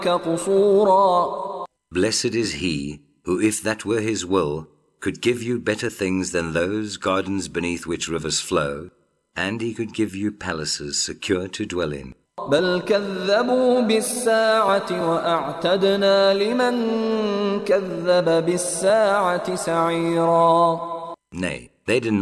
قصورا. Blessed is he who, if that were his will, could give you better things than those gardens beneath which rivers flow, and he could give you palaces secure to dwell in. بل كذبوا بالساعة وأعتدنا لمن كذب بالساعة سعيرا. Nay, they did